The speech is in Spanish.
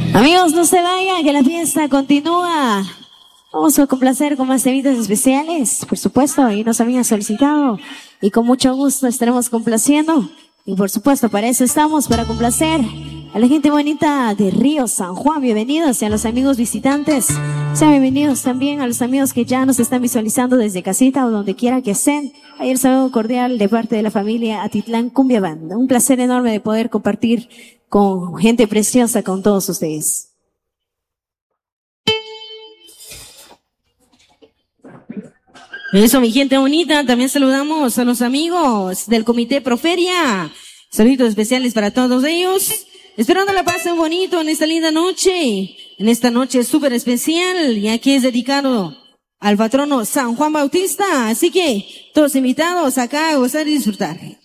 Amigos, no se vayan, que la fiesta continúa. Vamos a complacer con más temitas especiales, por supuesto, y nos habían solicitado. Y con mucho gusto estaremos complaciendo. Y por supuesto, para eso estamos, para complacer a la gente bonita de Río San Juan. Bienvenidos y a los amigos visitantes. Sean bienvenidos también a los amigos que ya nos están visualizando desde casita o donde quiera que estén. Ahí el saludo cordial de parte de la familia Atitlán Cumbia Banda. Un placer enorme de poder compartir con gente preciosa, con todos ustedes. Eso, mi gente bonita. También saludamos a los amigos del Comité Proferia. Saluditos especiales para todos ellos. Esperando la pasen bonito en esta linda noche. En esta noche súper especial, ya que es dedicado al patrono San Juan Bautista. Así que todos invitados acá a gozar y disfrutar.